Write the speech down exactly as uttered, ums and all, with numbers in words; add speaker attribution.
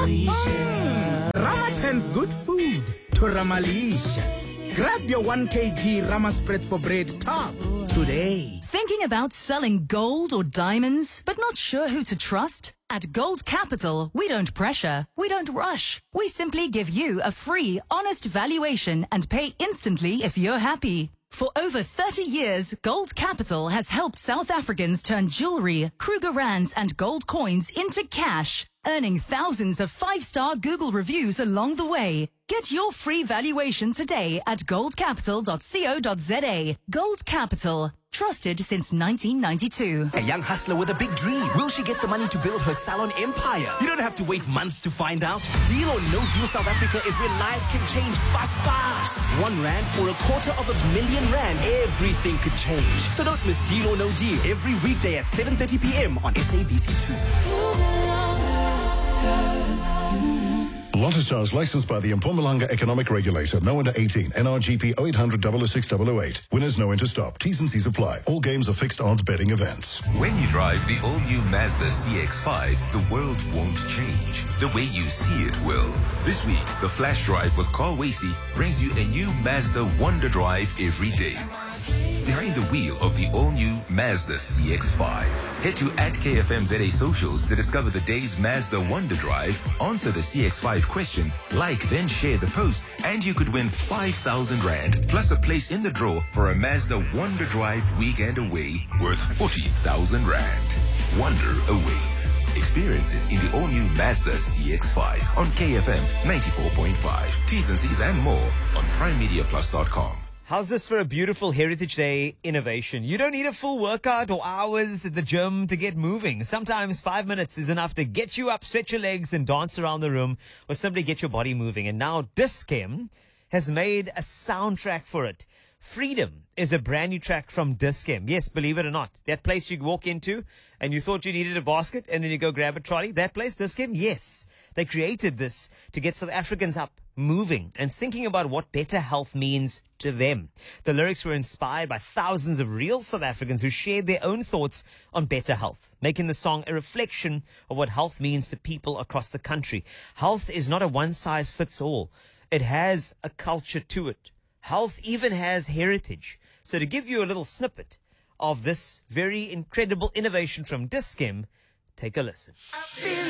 Speaker 1: Ramatan's good food to Ramalicious. Grab your one kilogram Rama spread for bread top today.
Speaker 2: Thinking about selling gold or diamonds, but not sure who to trust? At Gold Capital, we don't pressure, we don't rush. We simply give you a free, honest valuation and pay instantly if you're happy. For over thirty years, Gold Capital has helped South Africans turn jewelry, Kruger Rands and gold coins into cash, earning thousands of five-star Google reviews along the way. Get your free valuation today at gold capital dot co dot za. Gold Capital. Trusted since nineteen ninety-two.
Speaker 3: A young hustler with a big dream. Will she get the money to build her salon empire? You don't have to wait months to find out. Deal or No Deal South Africa is where lives can change fast, fast. One rand or a quarter of a million rand. Everything could change. So don't miss Deal or No Deal every weekday at seven thirty p m on S A B C two.
Speaker 4: Lotto Stars licensed by the Mpumalanga Economic Regulator. No under eighteen. N R G P oh eight hundred, double oh six, double oh eight. Winners know when to stop. T's and C's apply. All games are fixed odds betting events.
Speaker 5: When you drive the all-new Mazda C X five, the world won't change. The way you see it will. This week, the Flash Drive with Carl Wasey brings you a new Mazda Wonder Drive every day. Behind the wheel of the all-new Mazda C X five. Head to at K F M Z A socials to discover the day's Mazda Wonder Drive, answer the C X five question, like, then share the post, and you could win five thousand rand, plus a place in the draw for a Mazda Wonder Drive weekend away worth forty thousand rand. Wonder awaits. Experience it in the all-new Mazda C X five on K F M ninety-four point five. T's and C's and more on prime media plus dot com.
Speaker 6: How's this for a beautiful Heritage Day innovation? You don't need a full workout or hours at the gym to get moving. Sometimes five minutes is enough to get you up, stretch your legs and dance around the room, or simply get your body moving. And now Dis-Chem has made a soundtrack for it. Freedom is a brand new track from Dis-Chem. Yes, believe it or not. That place you walk into and you thought you needed a basket and then you go grab a trolley. That place, Dis-Chem, yes. They created this to get South Africans up, moving and thinking about what better health means to them. The lyrics were inspired by thousands of real South Africans who shared their own thoughts on better health, making the song a reflection of what health means to people across the country. Health is not a one-size-fits-all. It has a culture to it. Health even has heritage. So to give you a little snippet of this very incredible innovation from Dis-Chem, take a listen.